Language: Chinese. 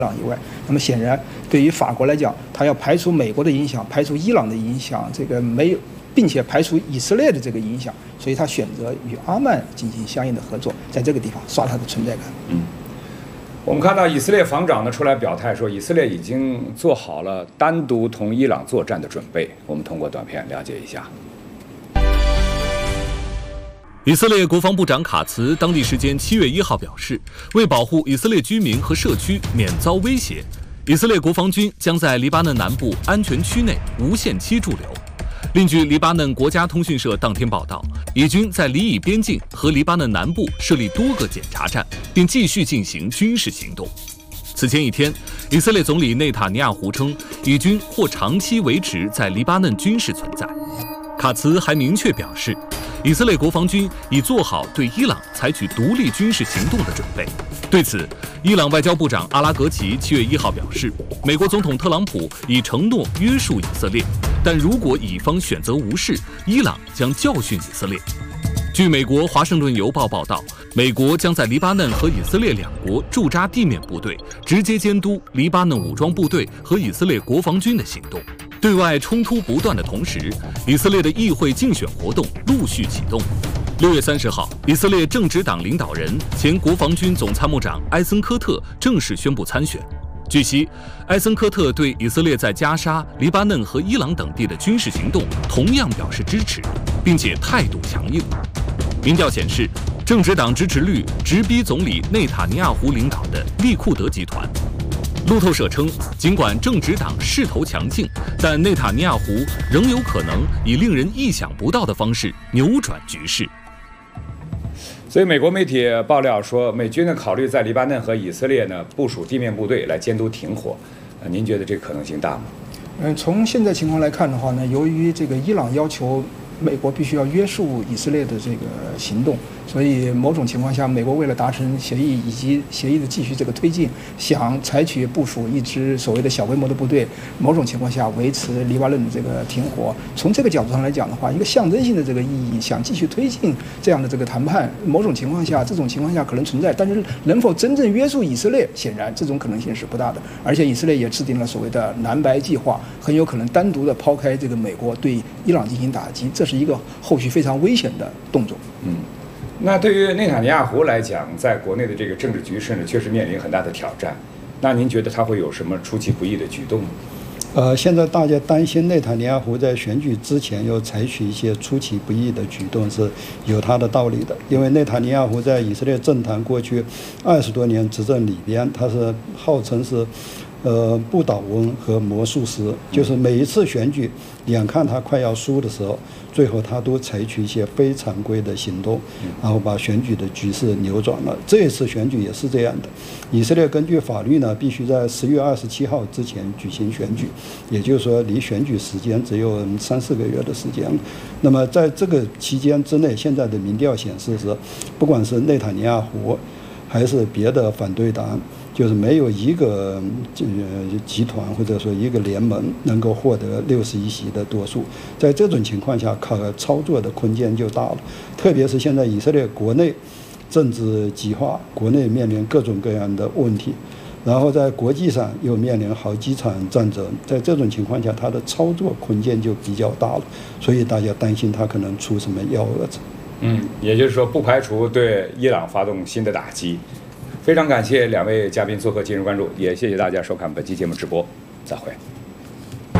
以外，那么显然对于法国来讲，它要排除美国的影响，排除伊朗的影响，这个没有，并且排除以色列的这个影响，所以它选择与阿曼进行相应的合作，在这个地方刷它的存在感。 我们看到以色列防长呢出来表态说，以色列已经做好了单独同伊朗作战的准备。我们通过短片了解一下。 以色列国防部长卡茨当地时间7月1号表示，为保护以色列居民和社区免遭威胁，以色列国防军将在黎巴嫩南部安全区内无限期驻留。另据黎巴嫩国家通讯社当天报道，以军在黎以边境和黎巴嫩南部设立多个检查站，并继续进行军事行动。此前一天，以色列总理内塔尼亚胡称，以军或长期维持在黎巴嫩军事存在。卡茨还明确表示，以色列国防军已做好对伊朗采取独立军事行动的准备。对此，伊朗外交部长阿拉格齐7月1号表示，美国总统特朗普已承诺约束以色列，但如果以方选择无视，伊朗将教训以色列。据美国《华盛顿邮报》报道，美国将在黎巴嫩和以色列两国驻扎地面部队，直接监督黎巴嫩武装部队和以色列国防军的行动。对外冲突不断的同时，以色列的议会竞选活动陆续启动。6月30号，以色列正直党领导人、前国防军总参谋长埃森科特正式宣布参选。据悉，埃森科特对以色列在加沙、黎巴嫩和伊朗等地的军事行动同样表示支持，并且态度强硬。民调显示，正直党支持率直逼总理内塔尼亚胡领导的利库德集团。路透社称，尽管正直党势头强劲，但内塔尼亚胡仍有可能以令人意想不到的方式扭转局势。 所以，美国媒体爆料说，美军呢考虑在黎巴嫩和以色列呢部署地面部队来监督停火。您觉得这可能性大吗？ 从现在情况来看的话呢，由于这个伊朗要求美国必须要约束以色列的这个行动，所以某种情况下，美国为了达成协议以及协议的继续这个推进，想采取部署一支所谓的小规模的部队，某种情况下维持黎巴嫩的这个停火。从这个角度上来讲的话，一个象征性的这个意义，想继续推进这样的这个谈判，某种情况下，这种情况下可能存在，但是能否真正约束以色列，显然这种可能性是不大的。而且以色列也制定了所谓的蓝白计划，很有可能单独的抛开这个美国对伊朗进行打击，这是一个后续非常危险的动作。 那对于内塔尼亚胡来讲，在国内的这个政治局势呢，确实面临很大的挑战。那您觉得他会有什么出其不意的举动呢？ 现在大家担心内塔尼亚胡在选举之前要采取一些出其不意的举动是有他的道理的，因为内塔尼亚胡在以色列政坛过去20多年执政里边，他是号称是不倒翁和魔术师，就是每一次选举，眼看他快要输的时候，最后他都采取一些非常规的行动，然后把选举的局势扭转了。这一次选举也是这样的。以色列根据法律呢，必须在10月27号之前举行选举，也就是说离选举时间只有3-4个月的时间了。那么在这个期间之内，现在的民调显示是，不管是内塔尼亚胡还是别的反对党，就是没有一个集团或者说一个联盟能够获得61席的多数。在这种情况下，操作的空间就大了。特别是现在以色列国内政治激化，国内面临各种各样的问题，然后在国际上又面临好几场战争。在这种情况下，它的操作空间就比较大了，所以大家担心它可能出什么幺蛾子。 也就是说，不排除对伊朗发动新的打击。非常感谢两位嘉宾做客今日关注，也谢谢大家收看本期节目直播，再会。